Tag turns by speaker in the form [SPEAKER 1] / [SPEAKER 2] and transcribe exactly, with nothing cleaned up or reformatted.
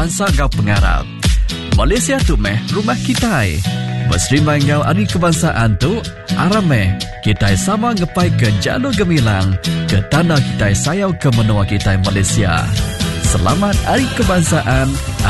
[SPEAKER 1] bangsa ngau pengarap. Malaysia tu meh rumah kita. Berserimbang ngau hari kebangsaan tu, arameh kita sama ngepai ke jalur gemilang ke tanah kita sayau ke menua kita Malaysia. Selamat Hari Kebangsaan.